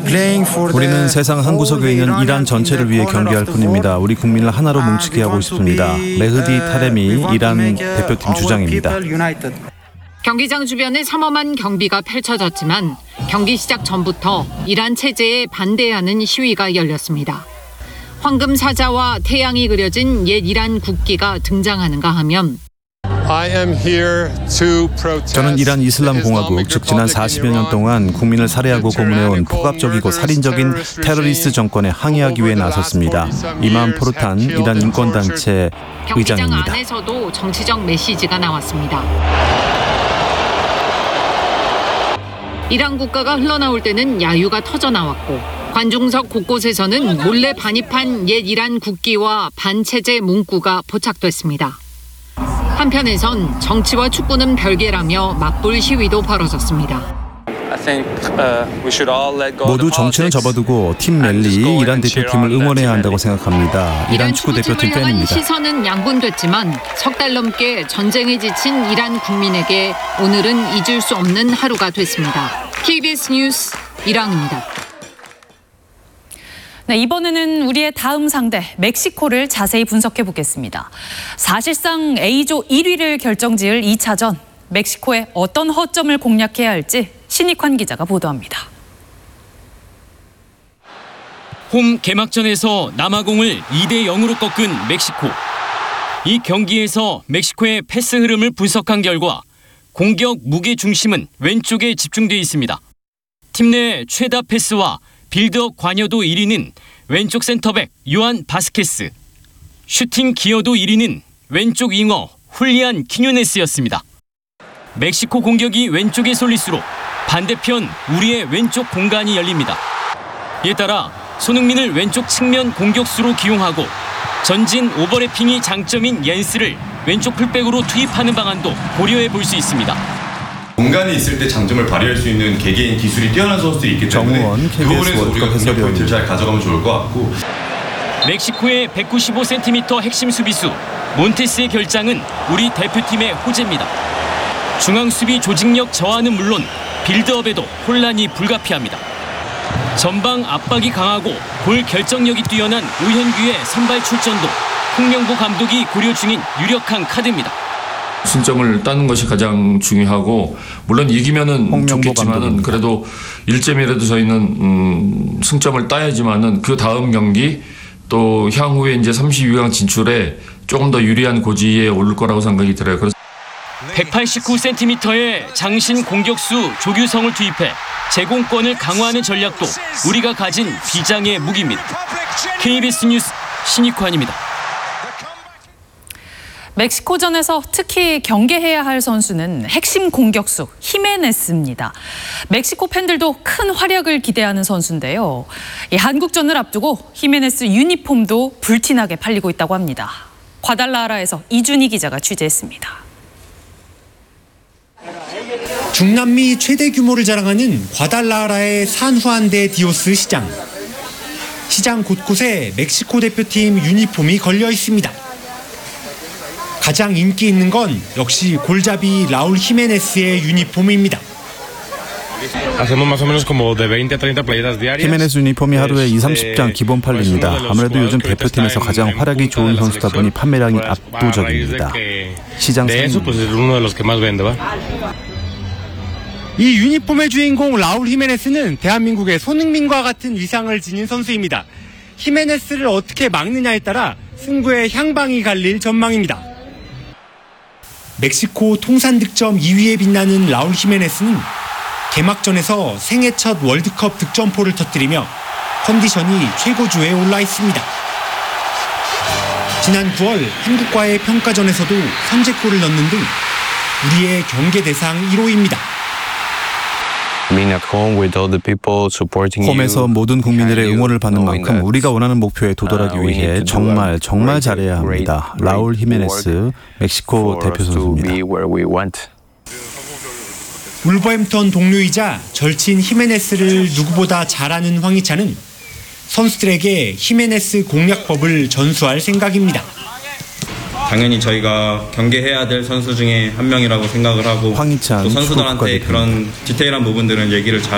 우리는 세상 한 구석에 있는 이란 전체를 위해 경기할 뿐입니다. 우리 국민을 하나로 뭉치게 하고 싶습니다. 메흐디 타레미 이란 대표팀 주장입니다. 경기장 주변에 삼엄한 경비가 펼쳐졌지만 경기 시작 전부터 이란 체제에 반대하는 시위가 열렸습니다. 황금 사자와 태양이 그려진 옛 이란 국기가 등장하는가 하면 저는 이란 이슬람 공화국, 즉 지난 40여 년 동안 국민을 살해하고 고문해온 폭압적이고 살인적인 테러리스트 정권에 항의하기 위해 나섰습니다. 이만 포르탄 이란 인권단체 의장입니다. 경기장 안에서도 정치적 메시지가 나왔습니다. 이란 국가가 흘러나올 때는 야유가 터져나왔고 관중석 곳곳에서는 몰래 반입한 옛 이란 국기와 반체제 문구가 포착됐습니다. 한편에선 정치와 축구는 별개라며 맞불 시위도 벌어졌습니다. 모두 정치는 접어두고 팀 랠리 이란 대표팀을 응원해야 한다고 생각합니다. 이란 축구 대표팀 팬입니다. 시선은 양분됐지만 석 달 넘게 전쟁에 지친 이란 국민에게 오늘은 잊을 수 없는 하루가 됐습니다. KBS 뉴스 이랑입니다. 네, 이번에는 우리의 다음 상대 멕시코를 자세히 분석해 보겠습니다. 사실상 A조 1위를 결정지을 2차전. 멕시코의 어떤 허점을 공략해야 할지 신익환 기자가 보도합니다. 홈 개막전에서 남아공을 2대0으로 꺾은 멕시코. 이 경기에서 멕시코의 패스 흐름을 분석한 결과 공격 무게 중심은 왼쪽에 집중돼 있습니다. 팀 내 최다 패스와 빌드업 관여도 1위는 왼쪽 센터백 요한 바스케스. 슈팅 기여도 1위는 왼쪽 윙어 훌리안 키뉴네스였습니다. 멕시코 공격이 왼쪽에 쏠릴수록 반대편 우리의 왼쪽 공간이 열립니다. 이에 따라 손흥민을 왼쪽 측면 공격수로 기용하고 전진 오버래핑이 장점인 옌스를 왼쪽 풀백으로 투입하는 방안도 고려해 볼 수 있습니다. 공간이 있을 때 장점을 발휘할 수 있는 개개인 기술이 뛰어난 선수들이 있기 때문에 정우원, 그 부분에서 우리가 공격 포인트를 잘 가져가면 좋을 것 같고 멕시코의 195cm 핵심 수비수 몬테스의 결장은 우리 대표팀의 호재입니다. 중앙 수비 조직력 저하는 물론 빌드업에도 혼란이 불가피합니다. 전방 압박이 강하고 볼 결정력이 뛰어난 우현규의 선발 출전도 홍명보 감독이 고려 중인 유력한 카드입니다. 승점을 따는 것이 가장 중요하고 물론 이기면은 좋겠지만은 그래도 1점이라도 저희는 승점을 따야지만은 그 다음 경기 또 향후에 이제 32강 진출에 조금 더 유리한 고지에 오를 거라고 생각이 들어요. 그래서 189cm의 장신 공격수 조규성을 투입해 제공권을 강화하는 전략도 우리가 가진 비장의 무기입니다. KBS 뉴스 신익환입니다. 멕시코전에서 특히 경계해야 할 선수는 핵심 공격수 히메네스입니다. 멕시코 팬들도 큰 활약을 기대하는 선수인데요. 이 한국전을 앞두고 히메네스 유니폼도 불티나게 팔리고 있다고 합니다. 과달라하라에서 이준희 기자가 취재했습니다. 중남미 최대 규모를 자랑하는 과달라하라의 산후안데 디오스 시장. 시장 곳곳에 멕시코 대표팀 유니폼이 걸려 있습니다. 가장 인기 있는 건 역시 골잡이 라울 히메네스의 유니폼입니다. 히메네스 유니폼이 하루에 20-30장 기본 팔립니다. 아무래도 요즘 대표팀에서 가장 활약이 좋은 선수다 보니 판매량이 압도적입니다. 시장 상위입니다. 이 유니폼의 주인공 라울 히메네스는 대한민국의 손흥민과 같은 위상을 지닌 선수입니다. 히메네스를 어떻게 막느냐에 따라 승부의 향방이 갈릴 전망입니다. 멕시코 통산 득점 2위에 빛나는 라울 히메네스는 개막전에서 생애 첫 월드컵 득점포를 터뜨리며 컨디션이 최고조에 올라 있습니다. 지난 9월 한국과의 평가전에서도 선제골을 넣는 등 우리의 경계 대상 1호입니다. 홈에서 모든 국민들의 응원을 받는 만큼 우리가 원하는 목표에 도달하기 위해 정말 잘해야 합니다. 라울 히메네스, 멕시코 대표 선수입니다. 울버햄턴 동료이자 절친 히메네스를 누구보다 잘 아는 황희찬은 선수들에게 히메네스 공략법을 전수할 생각입니다. 당연히 저희가 경계해야 될 선수 중에 한 명이라고 생각을 하고 황희찬 또 선수들한테 그런 디테일한 부분들은 얘기를 잘